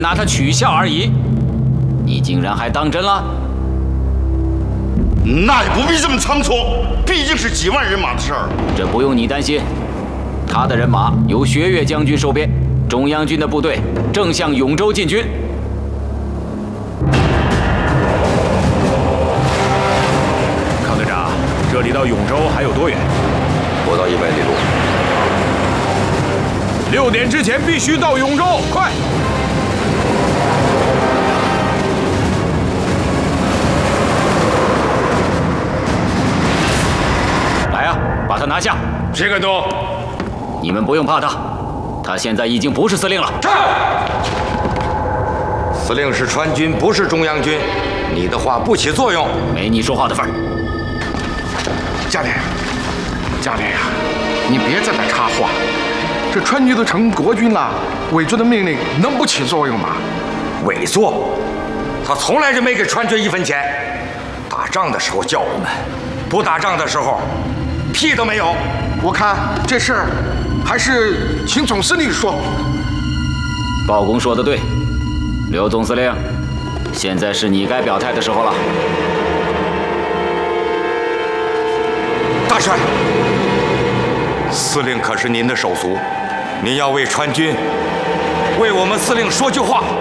拿他取笑而已，你竟然还当真了？ 那也不必这么仓促，毕竟是几万人马的事儿。 这不用你担心，他的人马由薛岳将军收编，中央军的部队正向永州进军。 康队长，这里到永州还有多远？ 不到100里路。 6点之前必须到永州，快！ 来啊，把他拿下！ 谁敢动？ 你们不用怕他，他现在已经不是司令了。 司令是川军，不是中央军，你的话不起作用。 没你说话的份儿。 家连，家连呀，你别在这插话。这川军都成国军了，伪作的命令能不起作用吗？ 伪作，他从来就没给川军1分钱。打仗的时候叫我们，不打仗的时候，屁都没有。 我看这事儿还是请总司令说。 鲍公说的对，刘总司令，现在是你该表态的时候了。 大帅，司令可是您的手足，您要为川军，为我们司令说句话。